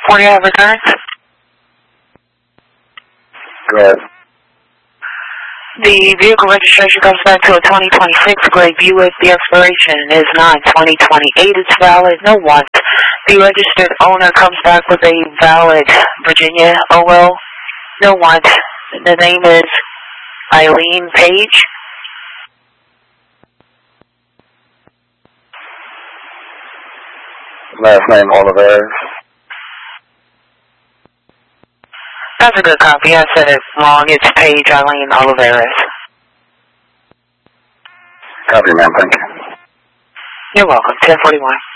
What do you have returned? Go ahead. The vehicle registration comes back to a 2026 Gray Buick. The expiration is 9/2028. It's valid. No want. The registered owner comes back with a valid Virginia OL. No want. The name is Eileen Page. Last name Oliveras. That's a good copy. I said it wrong. It's Page Eileen Oliveras. Copy, ma'am. Thank you. You're welcome. 1041.